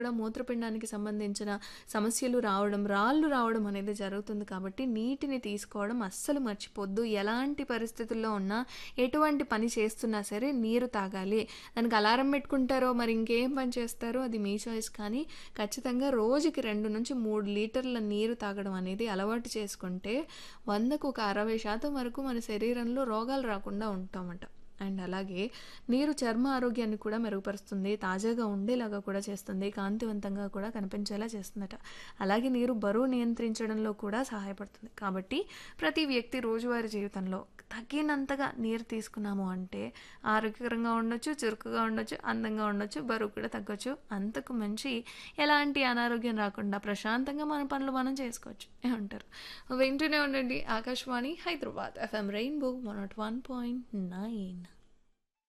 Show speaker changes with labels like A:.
A: కూడా మూత్రపిండానికి సంబంధించిన సమస్యలు రావడం, రాళ్ళు రావడం అనేది జరుగుతుంది కాబట్టి నీటిని తీసుకోవడం అస్సలు మర్చిపోద్దు. ఎలాంటి పరిస్థితుల్లో ఉన్నా, ఎటువంటి పని చేస్తున్నా సరే నీరు తాగాలి. దానికి అలారం పెట్టుకుంటారో, మరి ఇంకేం పని చేస్తారో అది మీ చాయిస్. కానీ ఖచ్చితంగా రోజుకి 2-3 లీటర్ల నీరు తాగడం అనేది అలవాటు చేసుకుంటే 100కు ఒక 60% వరకు మన శరీరంలో రోగాలు రాకుండా ఉంటామట. అండ్ అలాగే నీరు చర్మ ఆరోగ్యాన్ని కూడా మెరుగుపరుస్తుంది. తాజాగా ఉండేలాగా కూడా చేస్తుంది. కాంతివంతంగా కూడా కనిపించేలా చేస్తుందట. అలాగే నీరు బరువు నియంత్రించడంలో కూడా సహాయపడుతుంది. కాబట్టి ప్రతి వ్యక్తి రోజువారీ జీవితంలో తగినంతగా నీరు తీసుకున్నాము అంటే ఆరోగ్యకరంగా ఉండొచ్చు, చురుకుగా ఉండొచ్చు, అందంగా ఉండొచ్చు, బరువు కూడా తగ్గొచ్చు. అంతకు మించి ఎలాంటి అనారోగ్యం రాకుండా ప్రశాంతంగా మన పనులు మనం చేసుకోవచ్చు ఏమంటారు? వింటూనే ఉండండి ఆకాశవాణి హైదరాబాద్ FM రెయిన్బో 101.9.